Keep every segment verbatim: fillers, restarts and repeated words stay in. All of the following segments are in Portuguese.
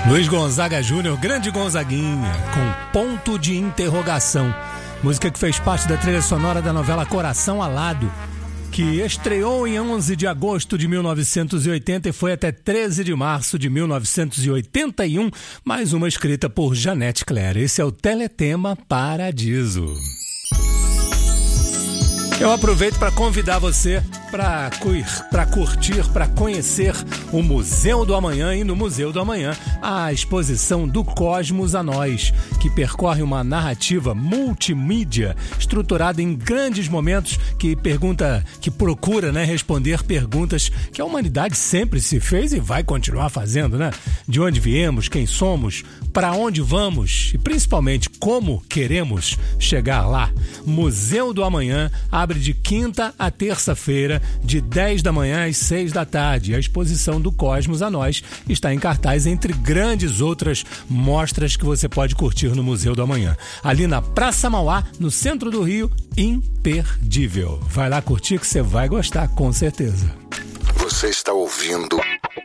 Luiz Gonzaga Júnior, grande Gonzaguinha, com ponto de interrogação. Música que fez parte da trilha sonora da novela Coração Alado, que estreou em onze de agosto de mil novecentos e oitenta e foi até treze de março de mil novecentos e oitenta e um, mais uma escrita por Janete Claire. Esse é o Teletema Paradiso. Eu aproveito para convidar você para para curtir, para conhecer o Museu do Amanhã, e no Museu do Amanhã a exposição Do Cosmos a Nós, que percorre uma narrativa multimídia estruturada em grandes momentos que pergunta, que procura, né, responder perguntas que a humanidade sempre se fez e vai continuar fazendo, né? De onde viemos, quem somos, para onde vamos e principalmente como queremos chegar lá. Museu do Amanhã abre de quinta a terça-feira, de dez da manhã às seis da tarde. A exposição Do Cosmos a Nós está em cartaz entre grandes outras mostras que você pode curtir no Museu do Amanhã. Ali na Praça Mauá, no centro do Rio, imperdível. Vai lá curtir que você vai gostar, com certeza. Você está ouvindo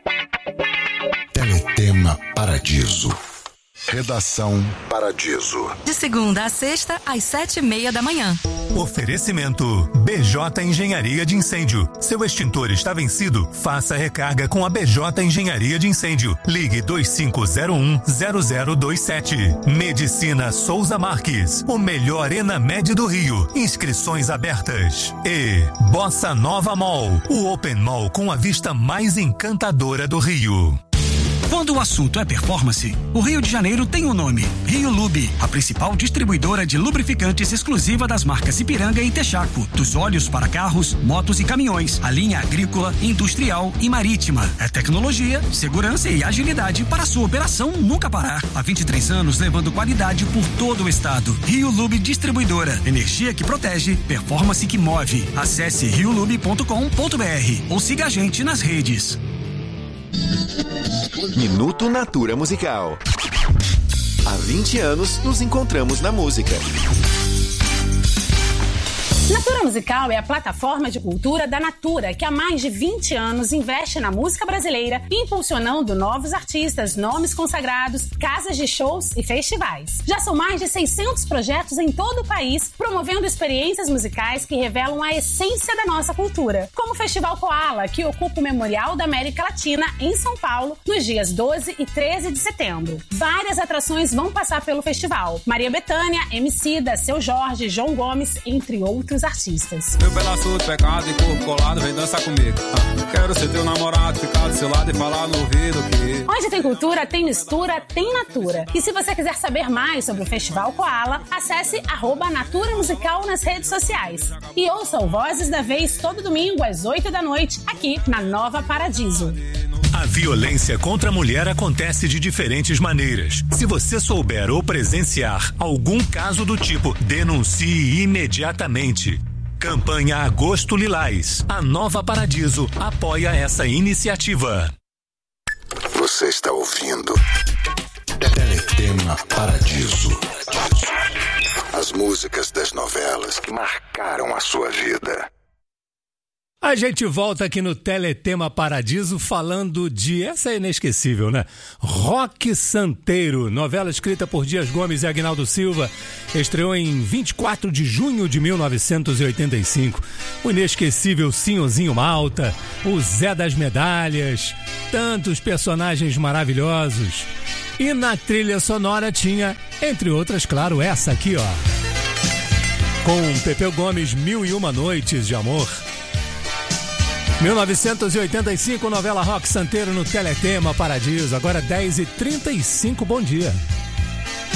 Teletema Paradiso. Redação Paradiso. De segunda a sexta, às sete e meia da manhã. Oferecimento B J Engenharia de Incêndio. Seu extintor está vencido? Faça recarga com a B J Engenharia de Incêndio. Ligue dois cinco zero um zero zero dois sete. Medicina Souza Marques. O melhor Enamed do Rio. Inscrições abertas. E Bossa Nova Mall. O Open Mall com a vista mais encantadora do Rio. Quando o assunto é performance, o Rio de Janeiro tem um nome: Rio Lube, a principal distribuidora de lubrificantes exclusiva das marcas Ipiranga e Texaco. Dos óleos para carros, motos e caminhões, a linha agrícola, industrial e marítima. É tecnologia, segurança e agilidade para a sua operação nunca parar. Há vinte e três anos levando qualidade por todo o estado. Rio Lube Distribuidora. Energia que protege, performance que move. Acesse rio lube ponto com ponto b r ou siga a gente nas redes. Minuto Natura Musical. Há vinte anos nos encontramos na música. Natura Musical é a plataforma de cultura da Natura, que há mais de vinte anos investe na música brasileira, impulsionando novos artistas, nomes consagrados, casas de shows e festivais. Já são mais de seiscentos projetos em todo o país, promovendo experiências musicais que revelam a essência da nossa cultura, como o Festival Koala, que ocupa o Memorial da América Latina, em São Paulo, nos dias doze e treze de setembro. Várias atrações vão passar pelo festival: Maria Bethânia, Emicida, Seu Jorge, João Gomes, entre outros artistas. Meu pedaço de pecado e corpo colado, vem dançar comigo. Ah, quero ser teu namorado, ficar do seu lado e falar no ouvido que... Onde tem cultura, tem mistura, tem Natura. E se você quiser saber mais sobre o Festival Koala, acesse arroba Natura Musical nas redes sociais. E ouça o Vozes da Vez todo domingo às oito da noite, aqui na Nova Paradiso. A violência contra a mulher acontece de diferentes maneiras. Se você souber ou presenciar algum caso do tipo, denuncie imediatamente. Campanha Agosto Lilás. A Nova Paradiso apoia essa iniciativa. Você está ouvindo Teletema Paradiso. As músicas das novelas que marcaram a sua vida. A gente volta aqui no Teletema Paradiso falando de... Essa é inesquecível, né? Roque Santeiro, novela escrita por Dias Gomes e Aguinaldo Silva, estreou em vinte e quatro de junho de mil novecentos e oitenta e cinco. O inesquecível Sinhozinho Malta, o Zé das Medalhas, tantos personagens maravilhosos. E na trilha sonora tinha, entre outras, claro, essa aqui, ó. Com Pepeu Gomes, Mil e Uma Noites de Amor. mil novecentos e oitenta e cinco, novela Roque Santeiro no Teletema Paradiso. Agora dez e trinta e cinco, bom dia.